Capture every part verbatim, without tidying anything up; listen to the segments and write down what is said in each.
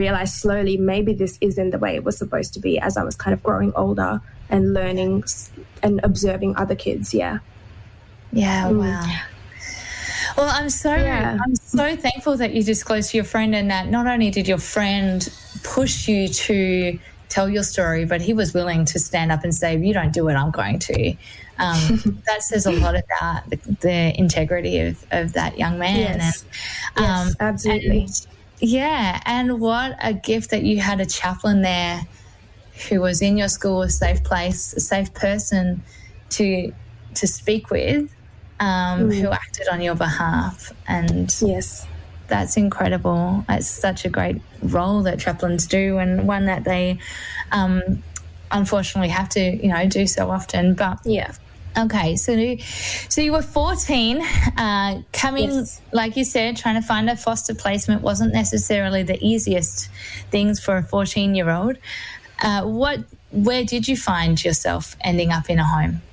realized slowly maybe this isn't the way it was supposed to be as I was kind of growing older and learning and observing other kids. Yeah. Yeah. Mm. Wow. Well, I'm so yeah. I'm so thankful that you disclosed to your friend, and that not only did your friend push you to tell your story, but he was willing to stand up and say, if you don't do it, I'm going to. Um, that says a lot about the, the integrity of, of that young man. Yes, and, yes um, absolutely. And, yeah, and what a gift that you had a chaplain there who was in your school, a safe place, a safe person to to speak with, um, mm. who acted on your behalf. And yes, that's incredible. It's such a great role that chaplains do, and one that they um, unfortunately have to, you know, do so often. But yeah. Okay, so so you were fourteen, uh, coming, yes. like you said, trying to find a foster placement wasn't necessarily the easiest things for a fourteen-year-old. Uh, what, where did you find yourself ending up in a home?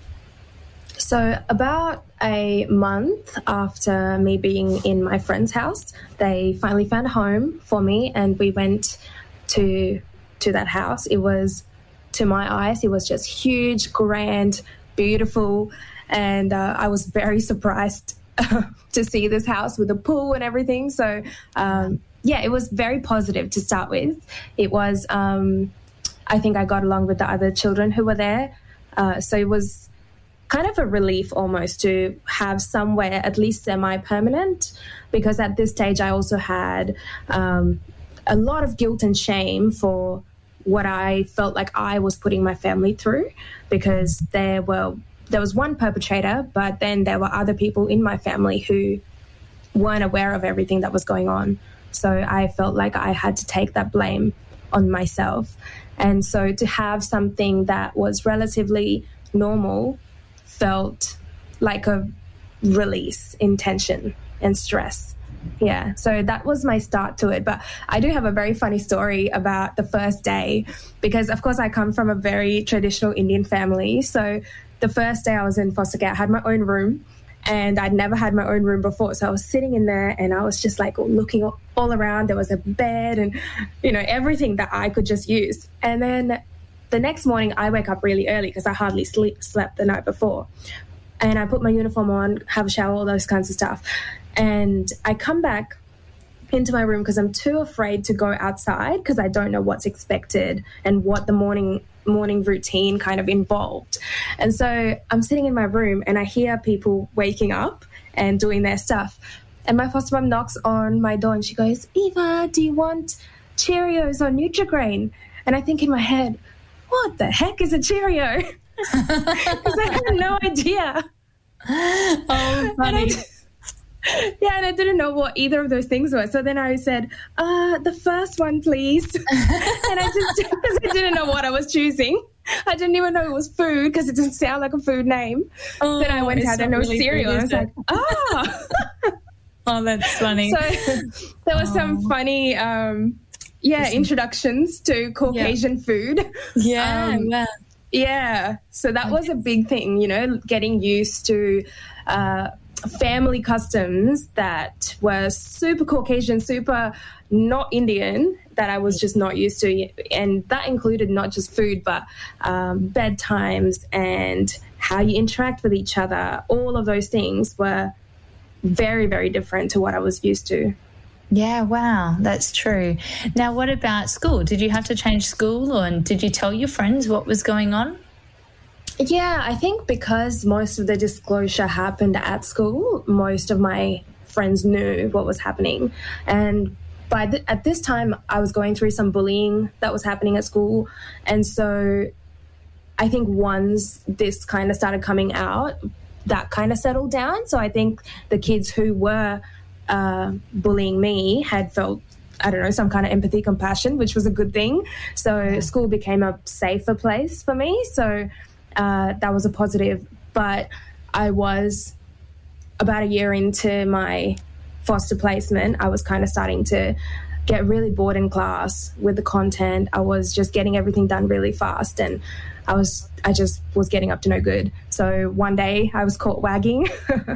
So about a month after me being in my friend's house, they finally found a home for me, and we went to to that house. It was, to my eyes, it was just huge, grand, beautiful, and uh, I was very surprised to see this house with a pool and everything. So um, yeah, it was very positive to start with. It was, um, I think I got along with the other children who were there, uh, so it was kind of a relief almost to have somewhere at least semi-permanent, because at this stage I also had um, a lot of guilt and shame for what I felt like I was putting my family through, because there were there was one perpetrator, but then there were other people in my family who weren't aware of everything that was going on. So I felt like I had to take that blame on myself. And so to have something that was relatively normal felt like a release in tension and stress. Yeah, so that was my start to it. But I do have a very funny story about the first day, because of course I come from a very traditional Indian family. So the first day I was in foster care, I had my own room, and I'd never had my own room before. So I was sitting in there and I was just like looking all around. There was a bed and, you know, everything that I could just use. And then the next morning I wake up really early because I hardly sleep, slept the night before. And I put my uniform on, have a shower, all those kinds of stuff. And I come back into my room because I'm too afraid to go outside, because I don't know what's expected and what the morning morning routine kind of involved. And so I'm sitting in my room and I hear people waking up and doing their stuff. And my foster mum knocks on my door and she goes, "Eva, do you want Cheerios or Nutri-Grain?" And I think in my head, what the heck is a Cheerio? Because I had no idea. Oh, funny. Yeah, and I didn't know what either of those things were. So then I said, uh, the first one, please. And I just, because I didn't know what I was choosing. I didn't even know it was food because it didn't sound like a food name. Oh, then I went out and it was really cereal. I was like, ah. Oh, that's funny. So there was oh. some funny, um, yeah, introductions to Caucasian yeah. food. Yeah, um, yeah. Yeah. So that was a big thing, you know, getting used to uh, family customs that were super Caucasian, super not Indian, that I was just not used to. And that included not just food, but um, bedtimes and how you interact with each other. All of those things were very, very different to what I was used to. Yeah, wow, that's true. Now, what about school? Did you have to change school, or did you tell your friends what was going on? Yeah, I think because most of the disclosure happened at school, most of my friends knew what was happening. And by th- at this time, I was going through some bullying that was happening at school. And so I think once this kind of started coming out, that kind of settled down. So I think the kids who were uh, bullying me had felt, I don't know, some kind of empathy, compassion, which was a good thing. So yeah. School became a safer place for me. So uh, that was a positive. But I was about a year into my foster placement, I was kind of starting to get really bored in class with the content. I was just getting everything done really fast, and I was I just was getting up to no good. So one day I was caught wagging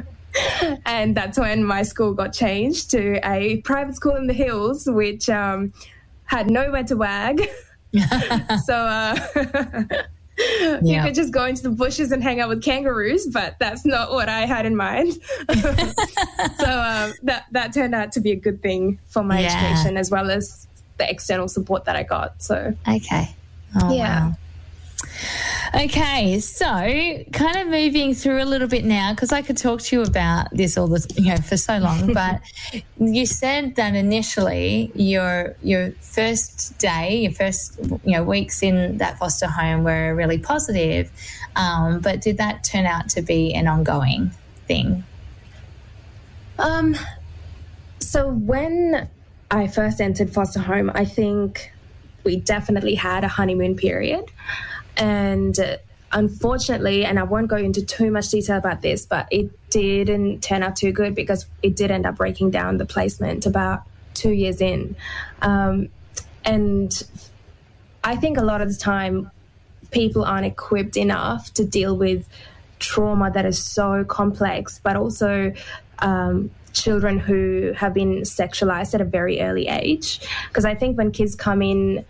and that's when my school got changed to a private school in the hills, which um, had nowhere to wag. so uh, yeah. You could just go into the bushes and hang out with kangaroos, but that's not what I had in mind. so um, that, that turned out to be a good thing for my yeah. education, as well as the external support that I got. So okay. Oh, yeah. Wow. Okay, so kind of moving through a little bit now, because I could talk to you about this all the you know for so long. But you said that initially your your first day, your first you know weeks in that foster home were really positive, um, but did that turn out to be an ongoing thing? Um. So when I first entered foster home, I think we definitely had a honeymoon period. And uh, unfortunately, and I won't go into too much detail about this, but it didn't turn out too good because it did end up breaking down the placement about two years in. Um, and I think a lot of the time people aren't equipped enough to deal with trauma that is so complex, but also um, children who have been sexualized at a very early age. Because I think when kids come in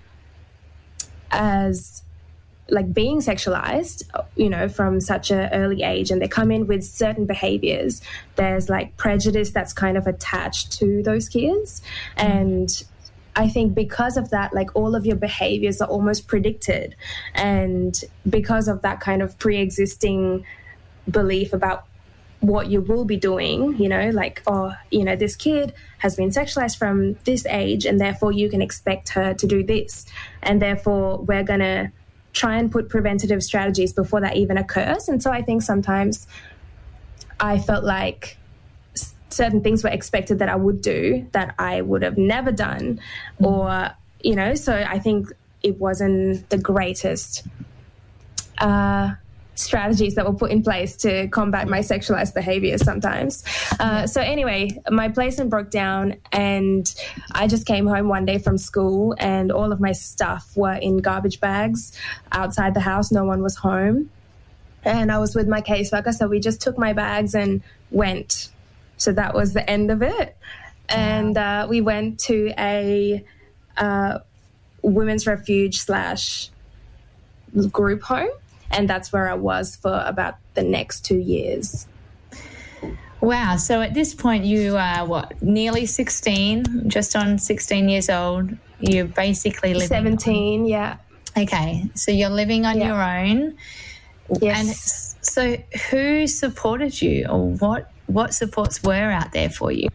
as like being sexualized, you know, from such an early age, and they come in with certain behaviors, there's like prejudice that's kind of attached to those kids. Mm. And I think because of that, like all of your behaviors are almost predicted. And because of that kind of pre-existing belief about what you will be doing, you know, like, oh, you know, this kid has been sexualized from this age, and therefore you can expect her to do this. And therefore we're going to try and put preventative strategies before that even occurs. And so I think sometimes I felt like certain things were expected that I would do that I would have never done. Mm. Or, you know, so I think it wasn't the greatest uh, strategies that were put in place to combat my sexualized behaviors sometimes. Uh, so anyway, my placement broke down, and I just came home one day from school, and all of my stuff were in garbage bags outside the house. No one was home. And I was with my caseworker, so we just took my bags and went. So that was the end of it. And uh, we went to a uh, women's refuge slash group home. And that's where I was for about the next two years. Wow. So at this point, you are, what, nearly sixteen, just on sixteen years old. You're basically living... seventeen, on... yeah. Okay. So you're living on yeah. your own. Yes. And so who supported you, or what, what supports were out there for you?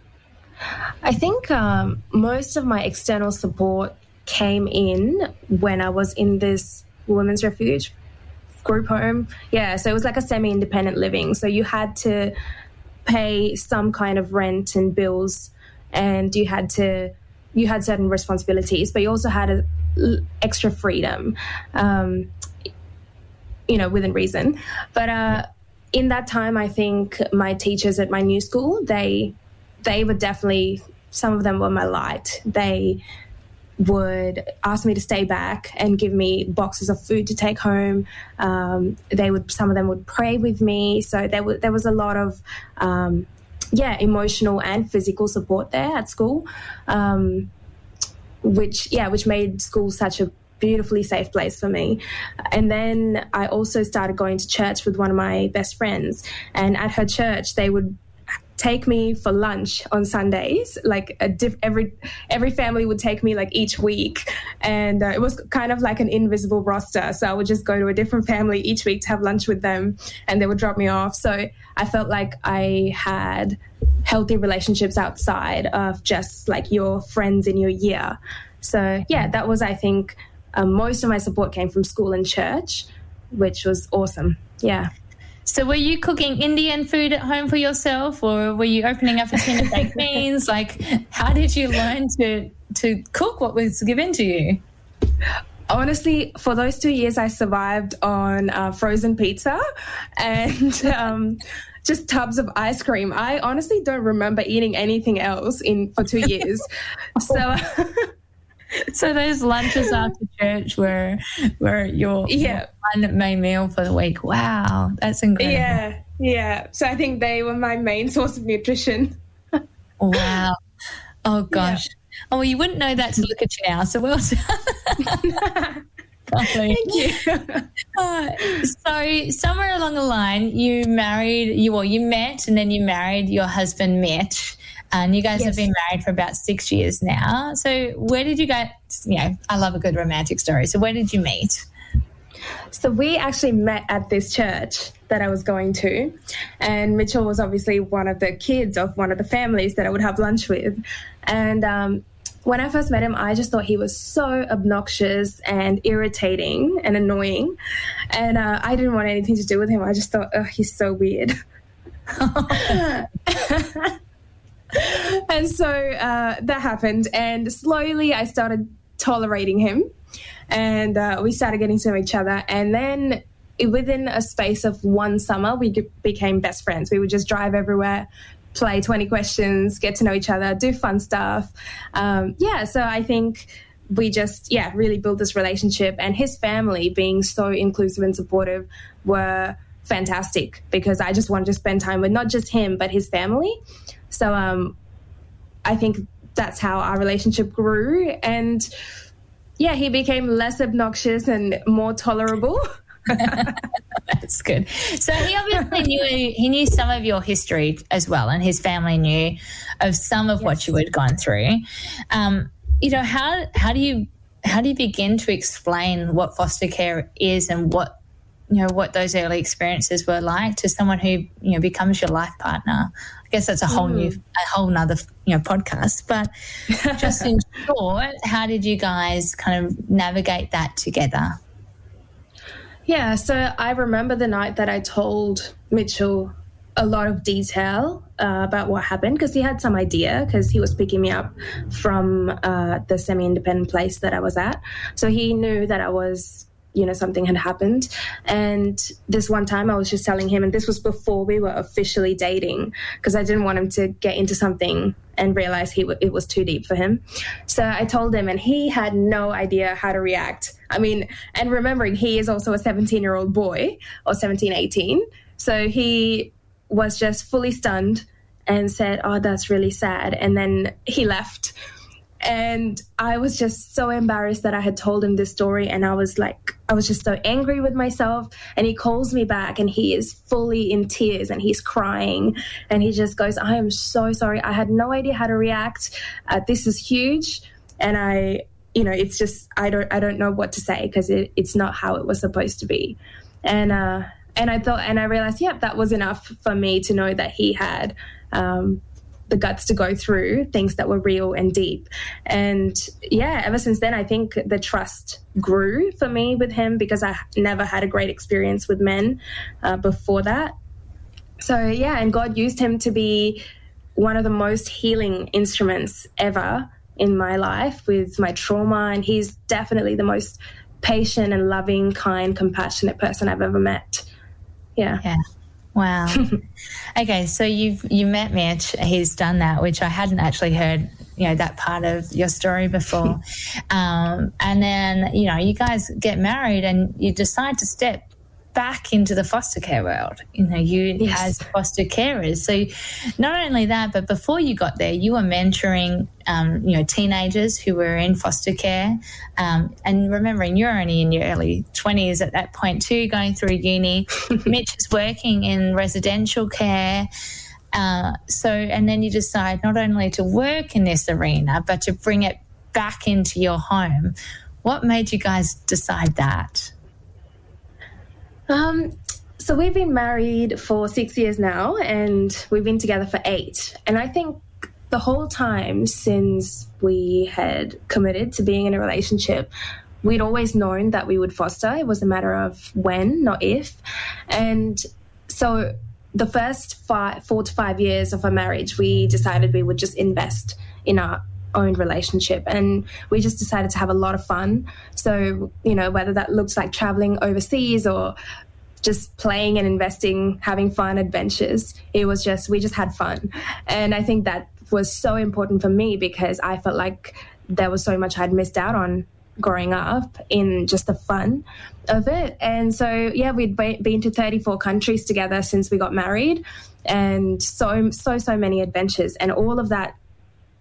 I think um, most of my external support came in when I was in this women's refuge group home. Yeah, so it was like a semi-independent living. So you had to pay some kind of rent and bills, and you had to you had certain responsibilities, but you also had a, extra freedom, um, you know, within reason. But uh, in that time, I think my teachers at my new school, they they were definitely, some of them were my light. They would ask me to stay back and give me boxes of food to take home. Um, they would, some of them would pray with me. So there was there was a lot of, um, yeah, emotional and physical support there at school, um, which yeah, which made school such a beautifully safe place for me. And then I also started going to church with one of my best friends, and at her church they would take me for lunch on Sundays. Like a diff- every every family would take me like each week, and uh, it was kind of like an invisible roster. So I would just go to a different family each week to have lunch with them, and they would drop me off. So I felt like I had healthy relationships outside of just like your friends in your year. So yeah, that was, I think, uh, most of my support came from school and church, which was awesome. Yeah. So were you cooking Indian food at home for yourself, or were you opening up a tin of baked beans? Like, how did you learn to to cook what was given to you? Honestly, for those two years, I survived on uh, frozen pizza and um, just tubs of ice cream. I honestly don't remember eating anything else in for two years. So... So those lunches after church were were your, yeah. your one main meal for the week. Wow, that's incredible. Yeah, yeah. So I think they were my main source of nutrition. Wow. Oh gosh. Oh, well, you wouldn't know that to look at you now, so well done. Thank you. uh, so somewhere along the line, you married, you well, you met and then you married your husband, Mitch, and you guys yes. have been married for about six years now. So where did you guys, you know, I love a good romantic story. So where did you meet? So we actually met at this church that I was going to, and Mitchell was obviously one of the kids of one of the families that I would have lunch with. And um, when I first met him, I just thought he was so obnoxious and irritating and annoying, and uh, I didn't want anything to do with him. I just thought, oh, he's so weird. And so uh, that happened, and slowly I started tolerating him, and uh, we started getting to know each other. And then within a space of one summer, we became best friends. We would just drive everywhere, play twenty questions, get to know each other, do fun stuff. Um, yeah, so I think we just, yeah, really built this relationship. And his family, being so inclusive and supportive, were fantastic, because I just wanted to spend time with not just him, but his family. So um, I think that's how our relationship grew. And yeah, he became less obnoxious and more tolerable. That's good. So he obviously knew he knew some of your history as well, and his family knew of some of yes. what you had gone through. Um, you know, how how do you how do you begin to explain what foster care is and what you know what those early experiences were like to someone who you know becomes your life partner? I guess that's a whole mm. new a whole nother you know podcast. But just in short, how did you guys kind of navigate that together? Yeah, so I remember the night that I told Mitchell a lot of detail uh, about what happened, because he had some idea, because he was picking me up from uh, the semi-independent place that I was at. So he knew that I was, you know, something had happened. And this one time I was just telling him, and this was before we were officially dating, because I didn't want him to get into something and realize he w- it was too deep for him. So I told him, and he had no idea how to react. I mean, and remembering he is also a seventeen-year-old boy, or seventeen, eighteen. So he was just fully stunned and said, oh, that's really sad. And then he left. And I was just so embarrassed that I had told him this story. And I was like, I was just so angry with myself. And he calls me back and he is fully in tears and he's crying. And he just goes, I am so sorry. I had no idea how to react. Uh, this is huge. And I, you know, it's just, I don't, I don't know what to say, because it, it's not how it was supposed to be. And, uh, and I thought, and I realized, yep, that was enough for me to know that he had, um, the guts to go through things that were real and deep. And yeah, ever since then, I think the trust grew for me with him, because I never had a great experience with men uh, before that. So yeah, and God used him to be one of the most healing instruments ever in my life with my trauma. And he's definitely the most patient and loving, kind, compassionate person I've ever met. Yeah. Yeah. Wow. Okay, so you've you met Mitch. He's done that, which I hadn't actually heard, you know, that part of your story before. um, and then, you know, you guys get married and you decide to step back into the foster care world, you know, you yes. as foster carers. So not only that, but before you got there, you were mentoring, um, you know, teenagers who were in foster care. Um, and remembering you're only in your early twenties at that point too, going through uni. Mitch is working in residential care. Uh, so, and then you decide not only to work in this arena, but to bring it back into your home. What made you guys decide that? Um, so we've been married for six years now, and we've been together for eight. And I think the whole time since we had committed to being in a relationship, we'd always known that we would foster. It was a matter of when, not if. And so the first five, four to five years of our marriage, we decided we would just invest in our own relationship, and we just decided to have a lot of fun. So, you know, whether that looks like traveling overseas or just playing and investing, having fun adventures, it was just, we just had fun. And I think that was so important for me, because I felt like there was so much I'd missed out on growing up in just the fun of it. And so, yeah, we'd been to thirty-four countries together since we got married, and so, so, so many adventures. And all of that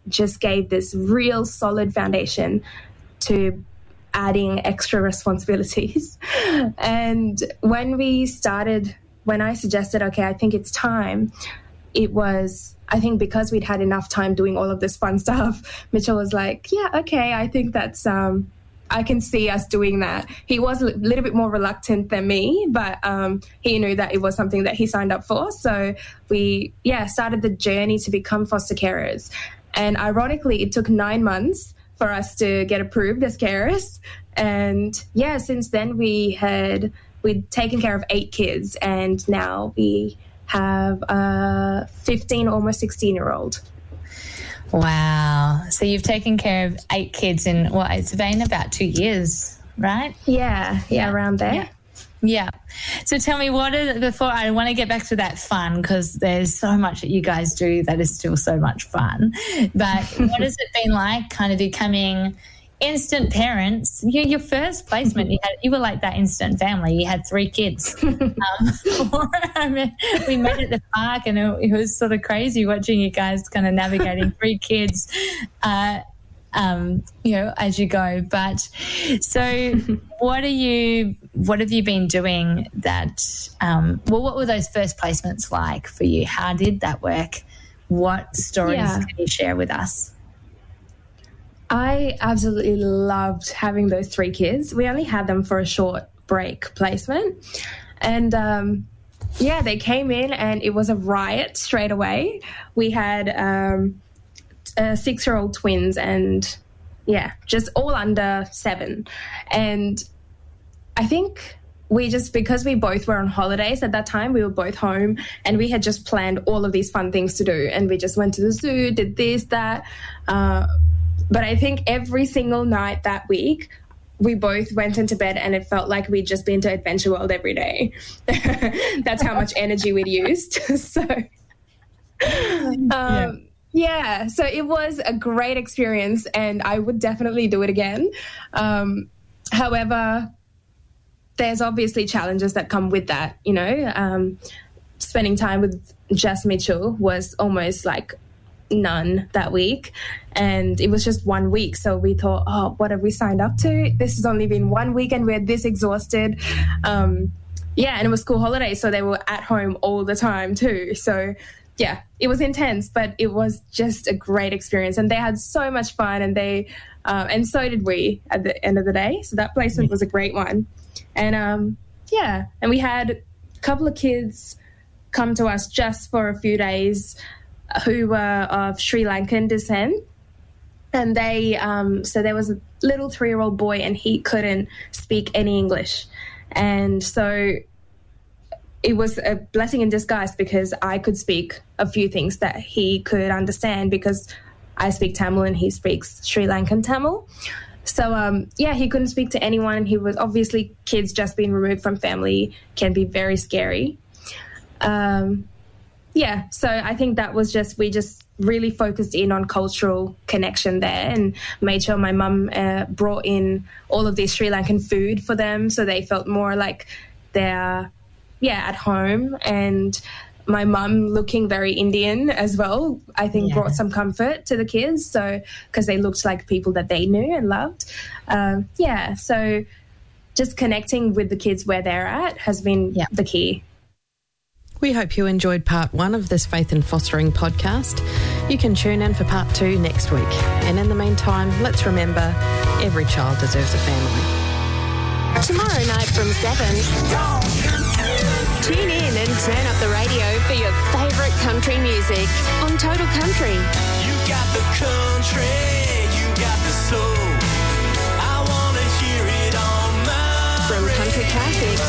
just gave this real solid foundation to adding extra responsibilities. And when we started, when I suggested, okay, I think it's time, it was, I think because we'd had enough time doing all of this fun stuff, Mitchell was like, yeah, okay, I think that's, um, I can see us doing that. He was a little bit more reluctant than me, but um, he knew that it was something that he signed up for. So we, yeah, started the journey to become foster carers. And ironically, it took nine months for us to get approved as carers. And yeah, since then we had, we'd taken care of eight kids, and now we have a fifteen, almost sixteen year old. Wow. So you've taken care of eight kids in, well, it's been about two years, right? Yeah, yeah, yeah. around there. Yeah. yeah. So tell me, what is, before I want to get back to that fun, because there's so much that you guys do that is still so much fun. But what has it been like kind of becoming instant parents? You, your first placement, you had, you were like that instant family. You had three kids. um, I mean, we met at the park, and it, it was sort of crazy watching you guys kind of navigating three kids, uh, um, you know, as you go. But so, what are you? What have you been doing? That um, well, what were those first placements like for you? How did that work? What stories yeah. can you share with us? I absolutely loved having those three kids. We only had them for a short break placement. And, um, yeah, they came in and it was a riot straight away. We had um, uh, six-year-old twins and, yeah, just all under seven. And I think we just, because we both were on holidays at that time, we were both home, and we had just planned all of these fun things to do. And we just went to the zoo, did this, that, uh But I think every single night that week, we both went into bed and it felt like we'd just been to Adventure World every day. That's how much energy we'd used. so, um, yeah. yeah, so it was a great experience, and I would definitely do it again. Um, however, there's obviously challenges that come with that, you know. Um, spending time with just Mitchell was almost like none that week, and it was just one week, so we thought, oh, what have we signed up to? This has only been one week and we're this exhausted. Um yeah, and it was school holidays, so they were at home all the time too. So yeah, it was intense, but it was just a great experience, and they had so much fun, and they uh, and so did we at the end of the day. So that placement was a great one. And um yeah, and we had a couple of kids come to us just for a few days who were of Sri Lankan descent. And they, um, so there was a little three-year-old boy, and he couldn't speak any English. And so it was a blessing in disguise, because I could speak a few things that he could understand, because I speak Tamil and he speaks Sri Lankan Tamil. So, um, yeah, he couldn't speak to anyone. He was, obviously, kids just being removed from family can be very scary. Um Yeah, so I think that was just, we just really focused in on cultural connection there, and made sure my mum uh, brought in all of this Sri Lankan food for them, so they felt more like they're, yeah, at home. And my mum looking very Indian as well, I think yeah. brought some comfort to the kids, so because they looked like people that they knew and loved. Um, yeah, so just connecting with the kids where they're at has been yeah. the key. We hope you enjoyed part one of this Faith in Fostering podcast. You can tune in for part two next week. And in the meantime, let's remember, every child deserves a family. Tomorrow night from seven, tune in and turn up the radio for your favourite country music on Total Country. You got the country, you got the soul. I want to hear it on my From country classics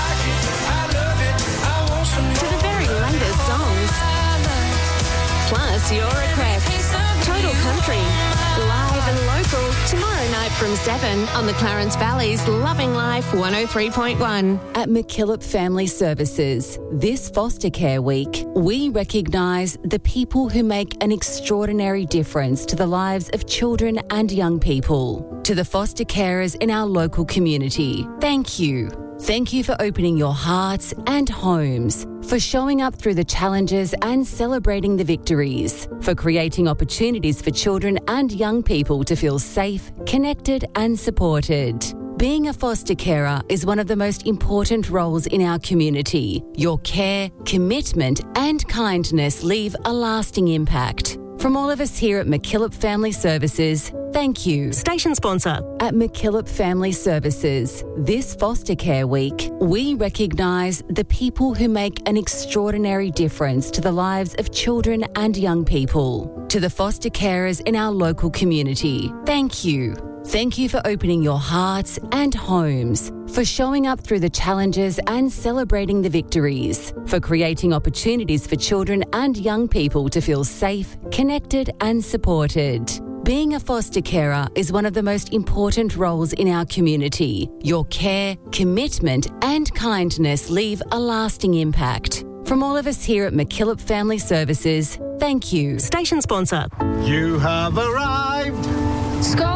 to the very latest songs. Plus your requests. Total Country, live and local, tomorrow night from seven on the Clarence Valley's Loving Life one oh three point one. At MacKillop Family Services, this Foster Care Week, we recognise the people who make an extraordinary difference to the lives of children and young people. To the foster carers in our local community, thank you. Thank you for opening your hearts and homes, for showing up through the challenges and celebrating the victories, for creating opportunities for children and young people to feel safe, connected and supported. Being a foster carer is one of the most important roles in our community. Your care, commitment and kindness leave a lasting impact. From all of us here at MacKillop Family Services, thank you. Station sponsor. At MacKillop Family Services, this Foster Care Week, we recognise the people who make an extraordinary difference to the lives of children and young people. To the foster carers in our local community, thank you. Thank you for opening your hearts and homes, for showing up through the challenges and celebrating the victories, for creating opportunities for children and young people to feel safe, connected and supported. Being a foster carer is one of the most important roles in our community. Your care, commitment and kindness leave a lasting impact. From all of us here at MacKillop Family Services, thank you. Station sponsor. You have arrived. Skull